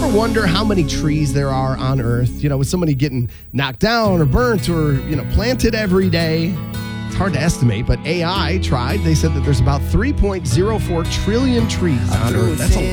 wonder how many trees there are on Earth? With somebody getting knocked down or burnt or, planted every day. It's hard to estimate, but AI tried. They said that there's about 3.04 trillion trees on Earth. That's a